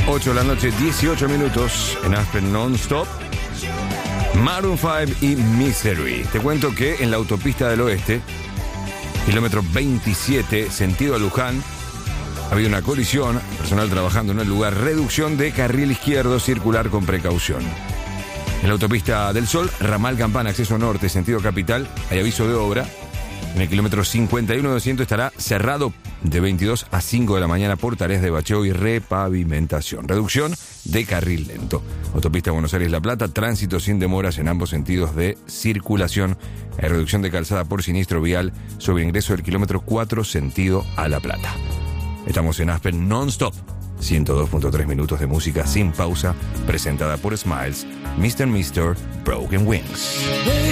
8 de la noche, 18 minutos en Aspen Non-Stop. Maroon 5 y Misery. Te cuento que en la autopista del oeste, kilómetro 27, sentido a Luján, ha habido una colisión, personal trabajando en el lugar, reducción de carril izquierdo, circular con precaución. En la autopista del Sol, ramal Campana, acceso norte, sentido capital, hay aviso de obra. En el kilómetro 51-200 estará cerrado de 22 a 5 de la mañana por tareas de bacheo y repavimentación. Reducción de carril lento. Autopista Buenos Aires-La Plata, tránsito sin demoras en ambos sentidos de circulación. Hay reducción de calzada por siniestro vial sobre ingreso del kilómetro 4, sentido a La Plata. Estamos en Aspen Non-Stop. 102.3 minutos de música sin pausa, presentada por Smiles, Mr. Broken Wings.